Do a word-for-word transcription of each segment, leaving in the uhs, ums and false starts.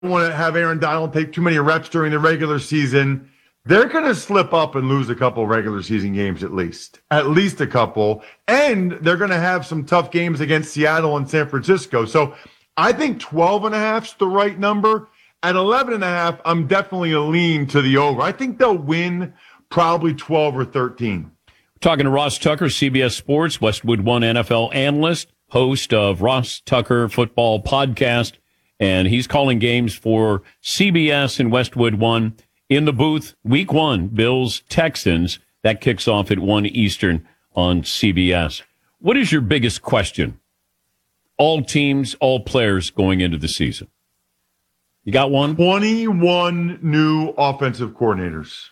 want to have Aaron Donald take too many reps during the regular season. They're going to slip up and lose a couple regular season games at least, at least a couple. And they're going to have some tough games against Seattle and San Francisco. So I think twelve and a half is the right number. At eleven and a half, I'm definitely a lean to the over. I think they'll win probably twelve or thirteen. Talking to Ross Tucker, C B S Sports, Westwood One N F L analyst, host of Ross Tucker Football Podcast. And he's calling games for C B S and Westwood One. In the booth, week one, Bills, Texans. That kicks off at one Eastern on C B S. What is your biggest question? All teams, all players going into the season. You got one? twenty-one new offensive coordinators.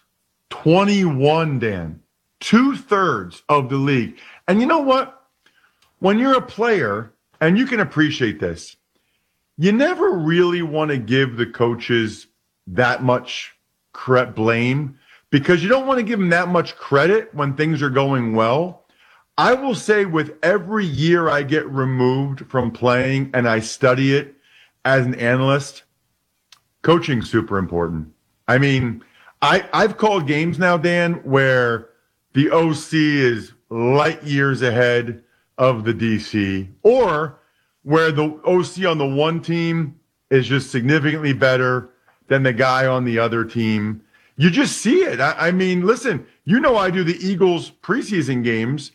twenty-one, Dan. Two-thirds of the league. And you know what? When you're a player, and you can appreciate this, you never really want to give the coaches that much credit, blame, because you don't want to give them that much credit when things are going well. I will say with every year I get removed from playing and I study it as an analyst, coaching's super important. I mean, I, I've called games now, Dan, where the O C is light years ahead of the D C, or where the O C on the one team is just significantly better than the guy on the other team. You just see it. I, I mean, listen, you know I do the Eagles preseason games.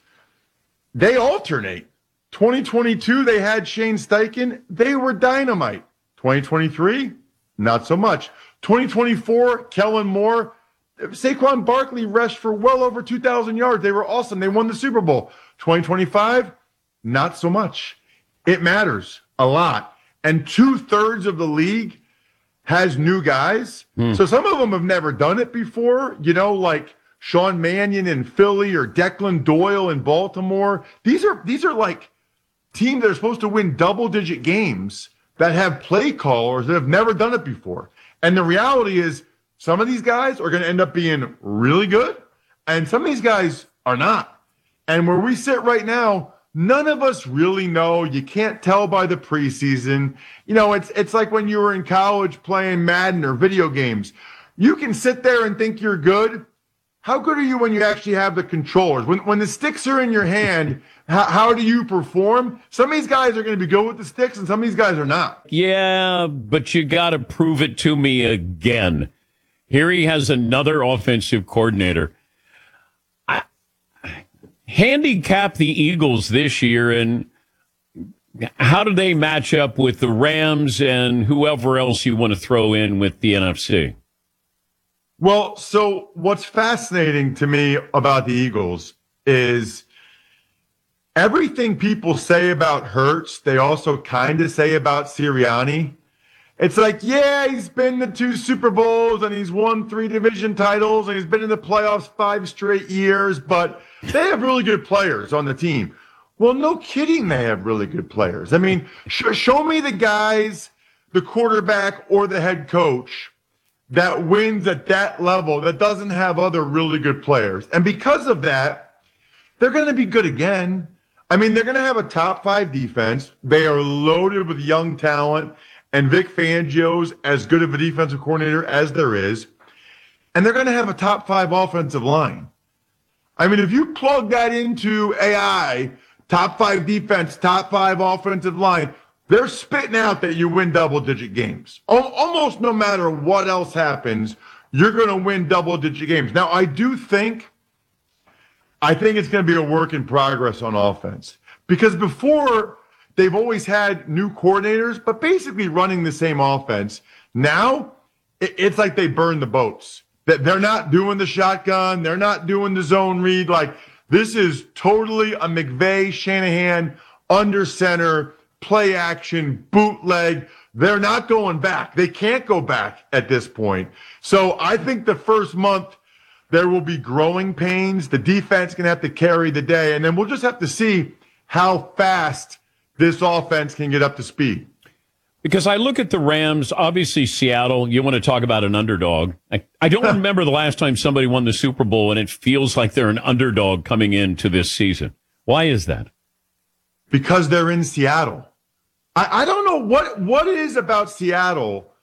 They alternate. twenty twenty-two, they had Shane Steichen. They were dynamite. twenty twenty-three, not so much. twenty twenty-four, Kellen Moore. Saquon Barkley rushed for well over two thousand yards. They were awesome. They won the Super Bowl. twenty twenty-five, not so much. It matters a lot. And two-thirds of the league has new guys. Hmm. So some of them have never done it before, you know, like Sean Mannion in Philly or Declan Doyle in Baltimore. These are these are like teams that are supposed to win double-digit games that have play callers that have never done it before. And the reality is some of these guys are going to end up being really good, and some of these guys are not. And where we sit right now, none of us really know. You can't tell by the preseason. You know, it's it's like when you were in college playing Madden or video games. You can sit there and think you're good. How good are you when you actually have the controllers? When when the sticks are in your hand, how, how do you perform? Some of these guys are going to be good with the sticks, and some of these guys are not. Yeah, but you got to prove it to me again. Here he has another offensive coordinator. I, handicap the Eagles this year, and how do they match up with the Rams and whoever else you want to throw in with the N F C? Well, so what's fascinating to me about the Eagles is everything people say about Hurts, they also kind of say about Sirianni. It's like, yeah, he's been to two Super Bowls and he's won three division titles and he's been in the playoffs five straight years, but they have really good players on the team. Well, no kidding, they have really good players. I mean, sh- show me the guys, the quarterback or the head coach that wins at that level that doesn't have other really good players. And because of that, they're going to be good again. I mean, they're going to have a top five defense. They are loaded with young talent, and Vic Fangio's as good of a defensive coordinator as there is. And they're going to have a top five offensive line. I mean, if you plug that into A I, top five defense, top five offensive line, they're spitting out that you win double-digit games. Almost no matter what else happens, you're going to win double-digit games. Now, I do think, I think it's going to be a work in progress on offense. Because before, they've always had new coordinators, but basically running the same offense. Now, it's like they burned the boats. They're not doing the shotgun. They're not doing the zone read. Like, this is totally a McVay, Shanahan, under center, play action, bootleg. They're not going back. They can't go back at this point. So I think the first month there will be growing pains. The defense can have to carry the day. And then we'll just have to see how fast this offense can get up to speed. Because I look at the Rams, obviously Seattle, you want to talk about an underdog. I, I don't remember the last time somebody won the Super Bowl and it feels like they're an underdog coming into this season. Why is that? Because they're in Seattle. I, I don't know what, what it is about Seattle